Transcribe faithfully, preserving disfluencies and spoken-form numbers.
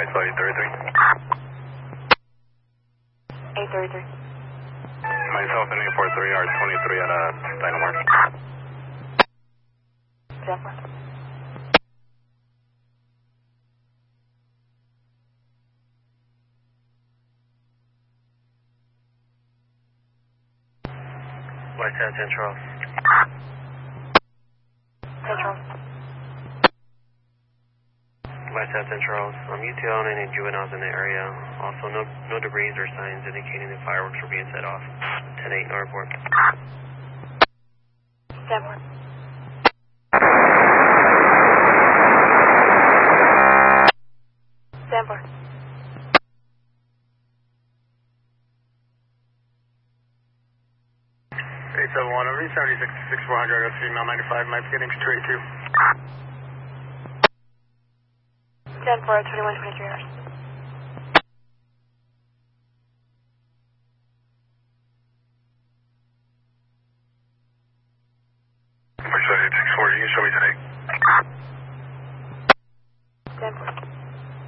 Myself eight thirty-three. eight thirty-three. Myself and eight forty-three are twenty-three at uh, Dynamore. Denver. West San Central. Central. West San Central. Um, U T L and any juveniles in the area. Also, no no debris or signs indicating that fireworks were being set off. ten eight, no report. Denver. Denver. eight seven one, over seventy-six six four hundred, that's female ninety-five, might be getting two eighty-two. Denver, twenty-one twenty-three hours. Myself eight six four, you can show me today.